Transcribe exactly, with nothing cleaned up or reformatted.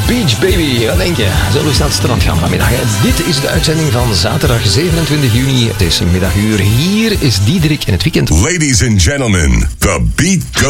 Beach Baby. Wat denk je? Zullen we snel het strand gaan vanmiddag? Hè? Dit is de uitzending van zaterdag zevenentwintig juni. Het is middaguur. Hier is Diederik in het weekend. Ladies and gentlemen, the beat goes